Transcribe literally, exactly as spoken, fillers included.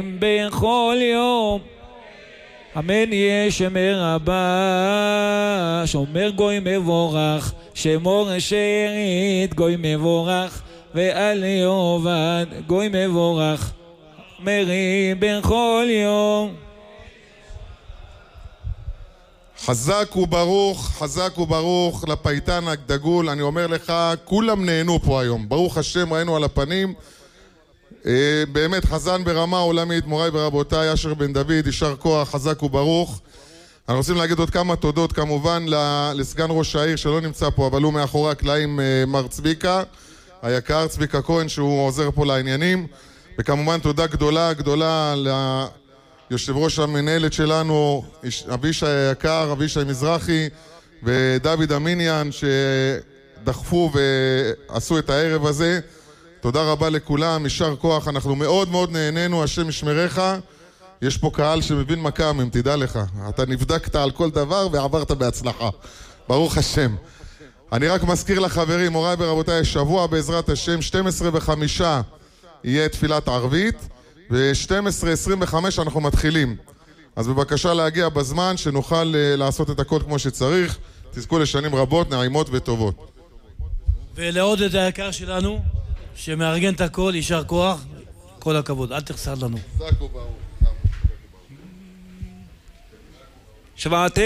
בכל יום. אמן יהיה שמר הבא, שומר גוי מבורך, שמור שארית גוי מבורך, ועל יובד גוי מבורך, מרי בכל יום. חזק וברוך, חזק וברוך לפייטן הגדגול. אני אומר לך, כולם נהנו פה היום, ברוך השם, ראינו על הפנים. באמת חזן ברמה עולמית, מוריי ורבותיי, אשר בן דוד, יישר כוח, חזק וברוך. אנחנו רוצים להגיד עוד כמה תודות כמובן לסגן ראש העיר שלא נמצא פה, אבל הוא מאחורי הקלעים, מר צביקה היקר, צביקה כהן, שהוא עוזר פה לעניינים. וכמובן תודה גדולה גדולה ליושב ראש המנהלת שלנו, אבישי היקר, אבישי מזרחי, ודוד אמיניאן, שדחפו ועשו את הערב הזה. תודה רבה לכולם, יישר כוח, אנחנו מאוד מאוד נהנינו, השם ישמרך. יש פה קהל שמבין מקם, אם תדע לך. אתה נבדקת על כל דבר ועברת בהצלחה. ברוך השם. אני רק מזכיר לחברים, מוריי ורבותיי, שבוע בעזרת השם, שתים עשרה וחמישה יהיה תפילת ערבית, ו-שתים עשרה עשרים וחמש אנחנו מתחילים. אז בבקשה להגיע בזמן, שנוכל לעשות את הכל כמו שצריך. תזכו לשנים רבות, נעימות וטובות. ולעוד את היקר שלנו, שמארגן את הכל, יישר כוח, כל הכבוד, אל תחסר לנו. חזק וברוך. שבעתם